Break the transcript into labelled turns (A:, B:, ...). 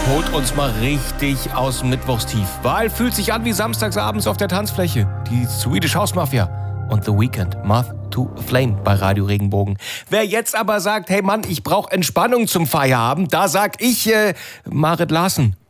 A: Holt uns mal richtig aus dem Mittwochstief. Weil fühlt sich an wie samstagsabends auf der Tanzfläche. Die Swedish House Mafia und The Weeknd, Moth to a Flame bei Radio Regenbogen. Wer jetzt aber sagt, hey Mann, ich brauche Entspannung zum Feierabend, da sag ich, Marit Larsen,